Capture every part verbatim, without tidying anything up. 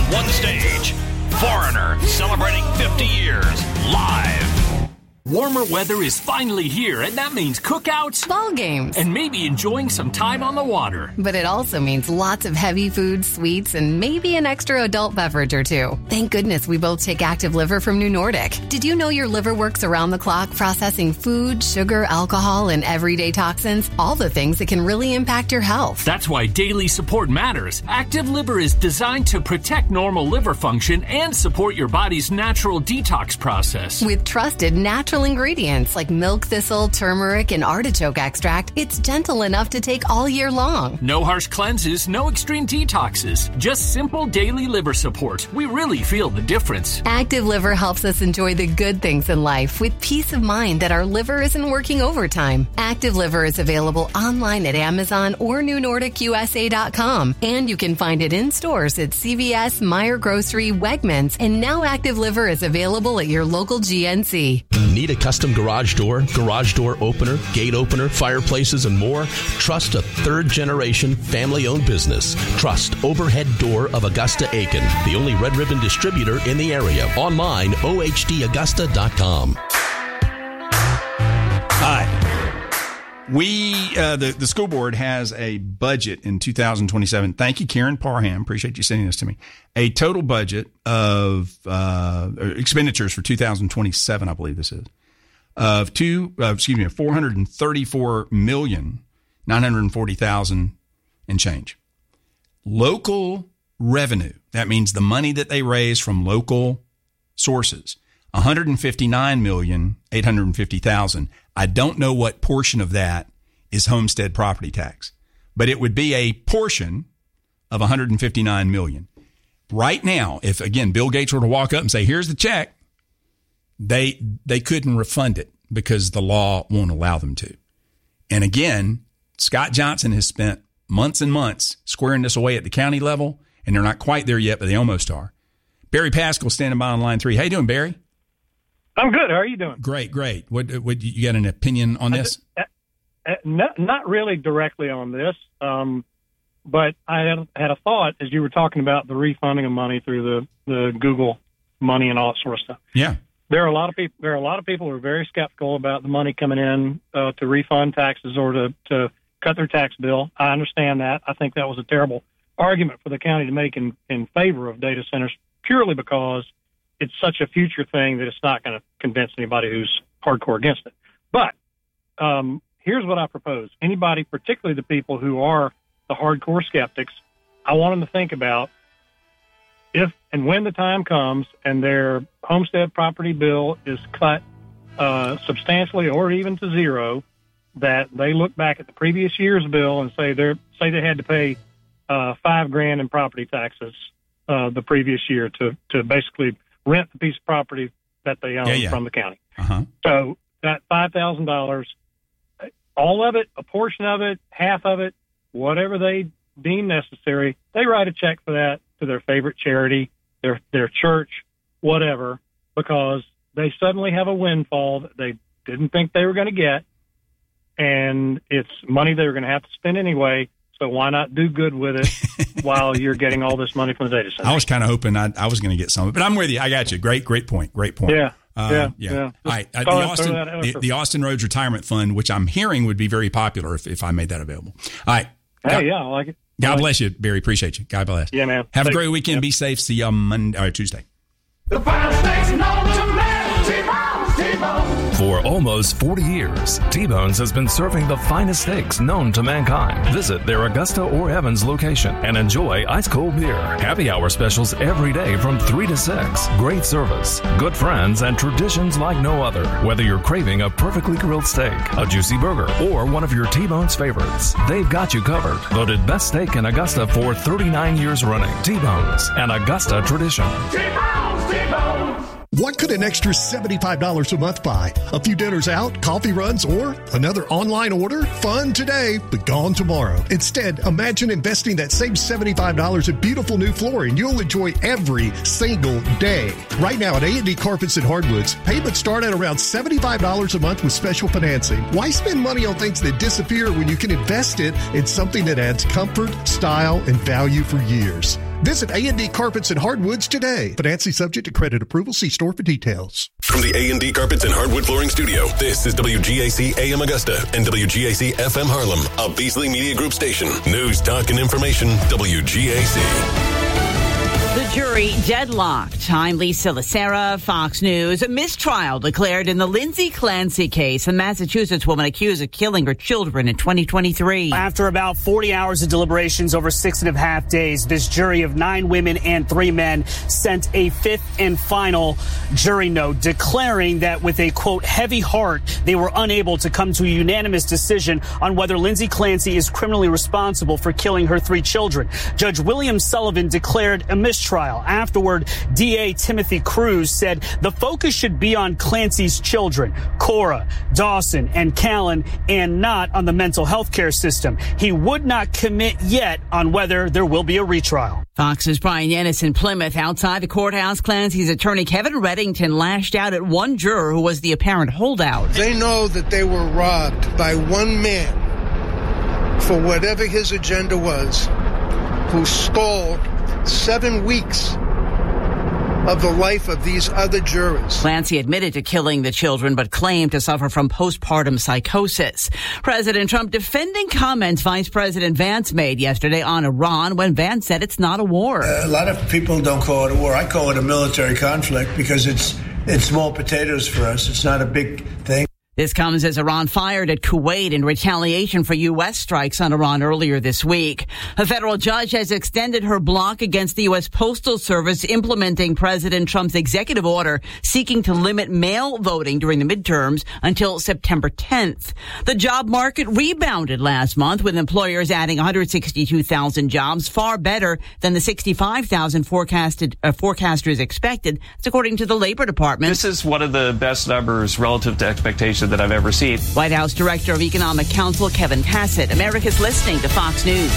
one stage. Foreigner celebrating fifty years live. Warmer weather is finally here, and that means cookouts, ball games, and maybe enjoying some time on the water. But it also means lots of heavy foods, sweets, and maybe an extra adult beverage or two. Thank goodness we both take Active Liver from New Nordic. Did you know your liver works around the clock processing food, sugar, alcohol, and everyday toxins? All the things that can really impact your health. That's why daily support matters. Active Liver is designed to protect normal liver function and support your body's natural detox process. With trusted natural ingredients like milk thistle, turmeric, and artichoke extract, it's gentle enough to take all year long. No harsh cleanses, no extreme detoxes, just simple daily liver support. We really feel the difference. Active Liver helps us enjoy the good things in life with peace of mind that our liver isn't working overtime. Active Liver is available online at Amazon or new nordic u s a dot com, and you can find it in stores at C V S, Meijer Grocery, Wegmans, and now Active Liver is available at your local G N C. Need a custom garage door, garage door opener, gate opener, fireplaces, and more? Trust a third-generation, family-owned business. Trust Overhead Door of Augusta Aiken, the only Red Ribbon distributor in the area. Online, o h d augusta dot com. Hi. We, uh, the, the school board has a budget in two thousand twenty-seven. Thank you, Karen Parham. Appreciate you sending this to me. A total budget of uh, expenditures for two thousand twenty-seven, I believe this is, of two, uh, excuse me, four hundred thirty-four million nine hundred forty thousand and change. Local revenue, that means the money that they raise from local sources, one hundred fifty-nine million eight hundred fifty thousand. I don't know what portion of that is homestead property tax, but it would be a portion of one hundred fifty-nine million. Right now, if again Bill Gates were to walk up and say, "Here's the check," they they couldn't refund it because the law won't allow them to. And again, Scott Johnson has spent months and months squaring this away at the county level, and they're not quite there yet, but they almost are. Barry Pascal standing by on line three. How you doing, Barry? I'm good. How are you doing? Great, great. What, what you got an opinion on this? Uh, uh, not, not really directly on this, um, but I had, had a thought as you were talking about the refunding of money through the, the Google money and all that sort of stuff. Yeah, there are a lot of people. There are a lot of people who are very skeptical about the money coming in uh, to refund taxes or to, to cut their tax bill. I understand that. I think that was a terrible argument for the county to make in, in favor of data centers, purely because it's such a future thing that it's not going to convince anybody who's hardcore against it. But um, here's what I propose. Anybody, particularly the people who are the hardcore skeptics, I want them to think about if and when the time comes and their homestead property bill is cut uh, substantially or even to zero, that they look back at the previous year's bill and say they're say they had to pay uh, five grand in property taxes uh, the previous year to to basically rent the piece of property that they own yeah, yeah. from the county. Uh-huh. So that five thousand dollars, all of it, a portion of it, half of it, whatever they deem necessary, they write a check for that to their favorite charity, their their church, whatever, because they suddenly have a windfall that they didn't think they were going to get, and it's money they were going to have to spend anyway. So why not do good with it while you're getting all this money from the data center? I was kind of hoping I, I was going to get some of it, but I'm with you. I got you. Great, great point. Great point. Yeah. Uh, yeah, yeah. yeah. All right. Uh, the, Sorry, Austin, the, the Austin Roads Retirement Fund, which I'm hearing would be very popular if, if I made that available. All right. Hey, God, yeah, I like it. God like bless you, Barry. Appreciate you. God bless. Yeah, man. Have Thanks. a great weekend. Yep. Be safe. See you on Monday or Tuesday. The finest steaks known to man, T-Bones, T-Bones. For almost forty years, T-Bones has been serving the finest steaks known to mankind. Visit their Augusta or Evans location and enjoy ice-cold beer. Happy hour specials every day from three to six. Great service, good friends, and traditions like no other. Whether you're craving a perfectly grilled steak, a juicy burger, or one of your T-Bones favorites, they've got you covered. Voted best steak in Augusta for thirty-nine years running. T-Bones, an Augusta tradition. T-Bones, T-Bones. What could an extra seventy-five dollars a month buy? A few dinners out, coffee runs, or another online order? Fun today, but gone tomorrow. Instead, imagine investing that same seventy-five dollars in beautiful new flooring you'll enjoy every single day. Right now at A and D Carpets and Hardwoods, payments start at around seventy-five dollars a month with special financing. Why spend money on things that disappear when you can invest it in something that adds comfort, style, and value for years? Visit A and D Carpets and Hardwoods today. Financing subject to credit approval. See store for details. From the A and D Carpets and Hardwood Flooring Studio, this is W G A C A M Augusta and W G A C F M Harlem, a Beasley Media Group station. News, talk, and information, W G A C. The jury deadlocked. I'm Lisa Lacera, Fox News. A mistrial declared in the Lindsay Clancy case. A Massachusetts woman accused of killing her children in twenty twenty-three. After about forty hours of deliberations over six and a half days, this jury of nine women and three men sent a fifth and final jury note declaring that with a, quote, heavy heart, they were unable to come to a unanimous decision on whether Lindsay Clancy is criminally responsible for killing her three children. Judge William Sullivan declared a mistrial. Afterward, D A Timothy Cruz said the focus should be on Clancy's children, Cora, Dawson, and Callan, and not on the mental health care system. He would not commit yet on whether there will be a retrial. Fox's Brian Yanis in Plymouth. Outside the courthouse, Clancy's attorney Kevin Reddington lashed out at one juror who was the apparent holdout. They know that they were robbed by one man for whatever his agenda was, who stole seven weeks of the life of these other jurors. Clancy admitted to killing the children, but claimed to suffer from postpartum psychosis. President Trump defending comments Vice President Vance made yesterday on Iran when Vance said it's not a war. Uh, a lot of people don't call it a war. I call it a military conflict because it's it's small potatoes for us. It's not a big thing. This comes as Iran fired at Kuwait in retaliation for U S strikes on Iran earlier this week. A federal judge has extended her block against the U S Postal Service implementing President Trump's executive order seeking to limit mail voting during the midterms until September tenth. The job market rebounded last month with employers adding one hundred sixty-two thousand jobs, far better than the sixty-five thousand forecasted uh, forecasters expected. That's according to the Labor Department. This is one of the best numbers relative to expectations that I've ever seen. White House Director of Economic Counsel Kevin Hassett. America's listening to Fox News.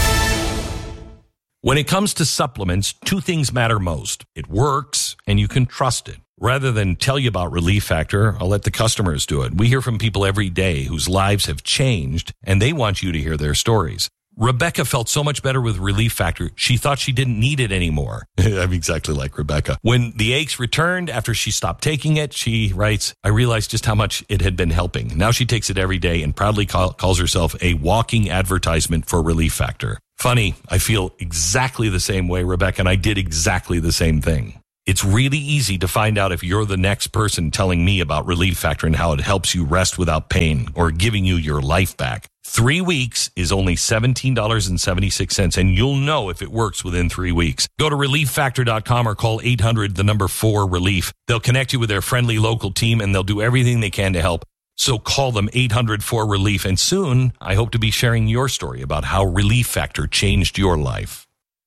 When it comes to supplements, two things matter most. It works and you can trust it. Rather than tell you about Relief Factor, I'll let the customers do it. We hear from people every day whose lives have changed and they want you to hear their stories. Rebecca felt so much better with Relief Factor, she thought she didn't need it anymore. I'm exactly like Rebecca. When the aches returned after she stopped taking it, she writes, I realized just how much it had been helping. Now she takes it every day and proudly call, calls herself a walking advertisement for Relief Factor. Funny, I feel exactly the same way, Rebecca, and I did exactly the same thing. It's really easy to find out if you're the next person telling me about Relief Factor and how it helps you rest without pain or giving you your life back. Three weeks is only seventeen dollars and seventy-six cents, and you'll know if it works within three weeks. Go to relief factor dot com or call eight hundred, the number four, relief. They'll connect you with their friendly local team, and they'll do everything they can to help. So call them eight hundred, four, relief, and soon I hope to be sharing your story about how Relief Factor changed your life.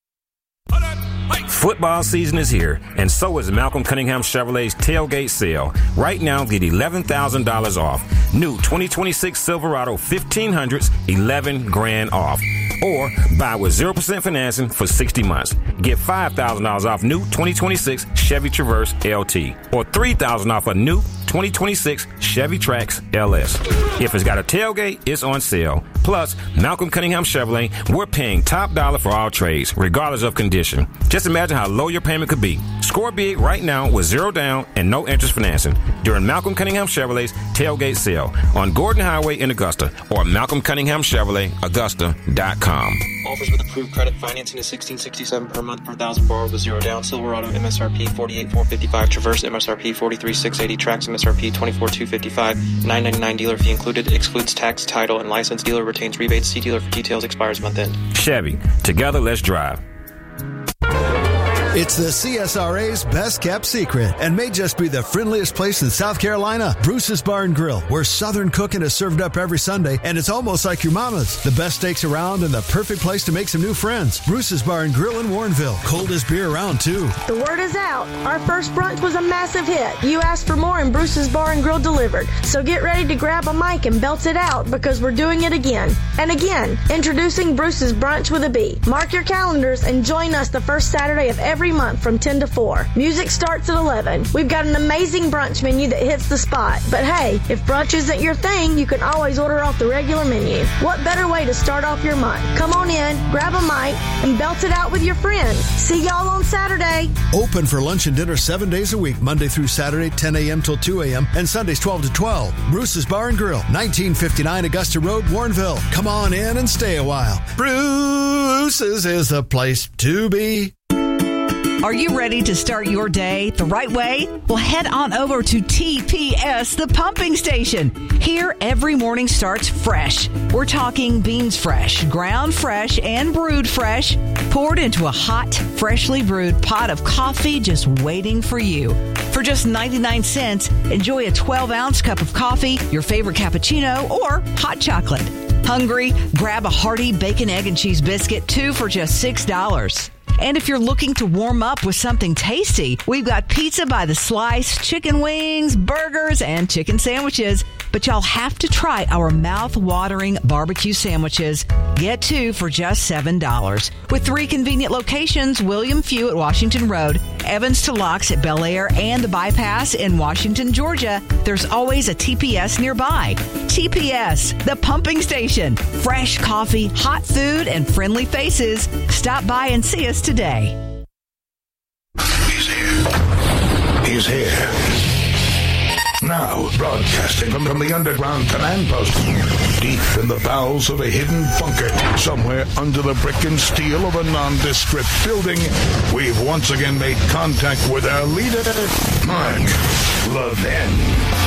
Football season is here, and so is Malcolm Cunningham Chevrolet's tailgate sale. Right now, get eleven thousand dollars off. New twenty twenty-six Silverado fifteen hundreds, eleven grand off. Or buy with zero percent financing for sixty months. Get five thousand dollars off new twenty twenty-six Chevy Traverse L T. Or three thousand dollars off a new twenty twenty-six Chevy Trax L S. If it's got a tailgate, it's on sale. Plus, Malcolm Cunningham Chevrolet, we're paying top dollar for all trades, regardless of condition. Just imagine how low your payment could be. Score big right now with zero down and no interest financing during Malcolm Cunningham Chevrolet's tailgate sale on Gordon Highway in Augusta or Malcolm Cunningham Chevrolet Augusta dot com. Offers with approved credit financing is sixteen sixty-seven per month per thousand borrowed with zero down. Silverado M S R P forty-eight four fifty-five. Traverse M S R P forty-three six eighty. Trax M S R P twenty-four two fifty-five. nine ninety-nine dealer fee included. Excludes tax, title, and license. Dealer retains rebates. See dealer for details. Expires month end. Chevy. Together, let's drive. It's the C S R A's best kept secret and may just be the friendliest place in South Carolina. Bruce's Bar and Grill, where Southern cooking is served up every Sunday, and it's almost like your mama's. The best steaks around and the perfect place to make some new friends. Bruce's Bar and Grill in Warrenville. Coldest beer around, too. The word is out. Our first brunch was a massive hit. You asked for more and Bruce's Bar and Grill delivered. So get ready to grab a mic and belt it out because we're doing it again. And again, introducing Bruce's Brunch with a B. Mark your calendars and join us the first Saturday of every every month from ten to four. Music starts at eleven. We've got an amazing brunch menu that hits the spot. But hey, if brunch isn't your thing, you can always order off the regular menu. What better way to start off your month? Come on in, grab a mic, and belt it out with your friends. See y'all on Saturday. Open for lunch and dinner seven days a week, Monday through Saturday, ten a.m. till two a.m., and Sundays twelve to twelve. Bruce's Bar and Grill, nineteen fifty-nine Augusta Road, Warrenville. Come on in and stay a while. Bruce's is the place to be. Are you ready to start your day the right way? Well, head on over to T P S, the pumping station. Here, every morning starts fresh. We're talking beans fresh, ground fresh, and brewed fresh, poured into a hot, freshly brewed pot of coffee just waiting for you. For just ninety-nine cents, enjoy a twelve-ounce cup of coffee, your favorite cappuccino, or hot chocolate. Hungry? Grab a hearty bacon, egg, and cheese biscuit, two for just six dollars. And if you're looking to warm up with something tasty, we've got pizza by the slice, chicken wings, burgers, and chicken sandwiches. But y'all have to try our mouth-watering barbecue sandwiches. Get two for just seven dollars. With three convenient locations, William Few at Washington Road, Evans to Locks at Bel Air, and the Bypass in Washington, Georgia, there's always a T P S nearby. T P S, the pumping station. Fresh coffee, hot food, and friendly faces. Stop by and see us today. He's here. He's here. Now, broadcasting from, from the underground command post, deep in the bowels of a hidden bunker, somewhere under the brick and steel of a nondescript building, we've once again made contact with our leader, Mark Levin.